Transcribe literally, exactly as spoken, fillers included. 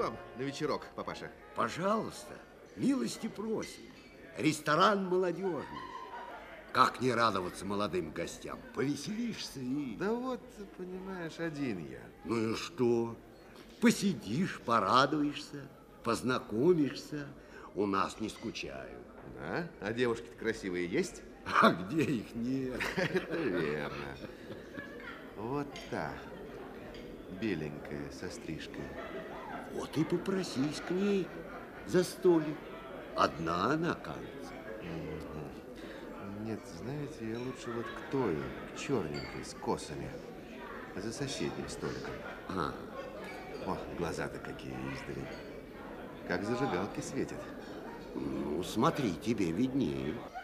вам на вечерок, папаша? Пожалуйста, милости просим. Ресторан молодежный. Как не радоваться молодым гостям? Повеселишься и... Да вот, понимаешь, один я. Ну и что? Посидишь, порадуешься, познакомишься. У нас не скучают. Да? А девушки-то красивые есть? А где их нет? Это верно. Вот та, беленькая, со стрижкой. Вот и попросись к ней за столик. Одна она, кажется. Нет, знаете, я лучше вот к той, к черненькой, с косами, за соседним столиком. А. О, глаза-то какие издали. Как зажигалки светят. Ну, смотри, тебе виднее.